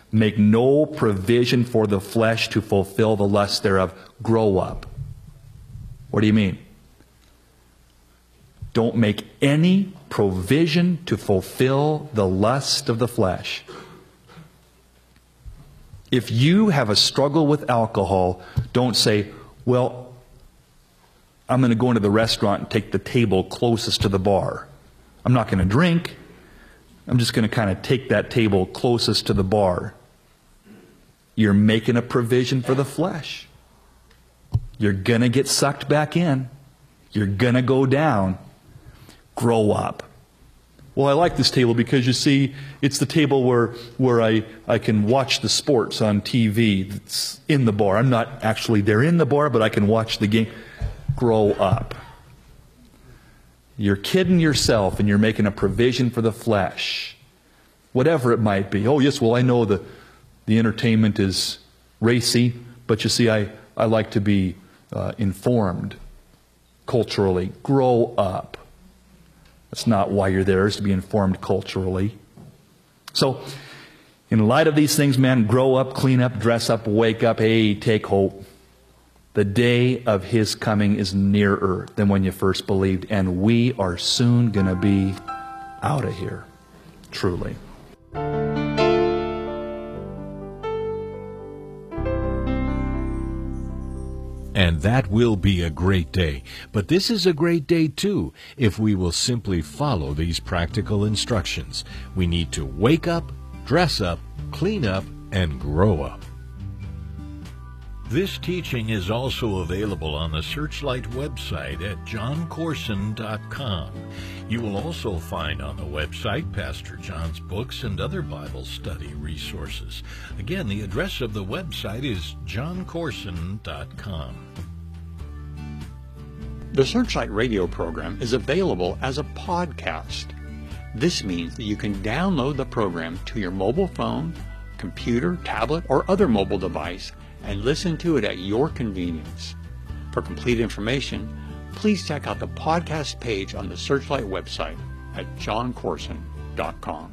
Make no provision for the flesh to fulfill the lust thereof. Grow up. What do you mean? Don't make any provision to fulfill the lust of the flesh. If you have a struggle with alcohol, don't say, well, I'm going to go into the restaurant and take the table closest to the bar. I'm not going to drink. I'm just going to kind of take that table closest to the bar. You're making a provision for the flesh. You're going to get sucked back in. You're going to go down. Grow up. Well, I like this table because, you see, it's the table where I can watch the sports on TV. It's in the bar. I'm not actually there in the bar, but I can watch the game. Grow up. You're kidding yourself, and you're making a provision for the flesh. Whatever it might be. Oh, yes, well, I know the entertainment is racy, but you see, I like to be informed culturally. Grow up. That's not why you're there, is to be informed culturally. So, in light of these things, man, grow up, clean up, dress up, wake up. Hey, take hope. The day of His coming is nearer than when you first believed, and we are soon going to be out of here. Truly. And that will be a great day. But this is a great day too, if we will simply follow these practical instructions. We need to wake up, dress up, clean up, and grow up. This teaching is also available on the Searchlight website at johncorson.com. You will also find on the website Pastor John's books and other Bible study resources. Again, the address of the website is johncorson.com. The Searchlight radio program is available as a podcast. This means that you can download the program to your mobile phone, computer, tablet, or other mobile device and listen to it at your convenience. For complete information, please check out the podcast page on the Searchlight website at johncorson.com.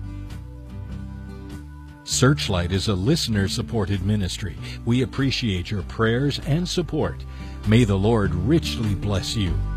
Searchlight is a listener-supported ministry. We appreciate your prayers and support. May the Lord richly bless you.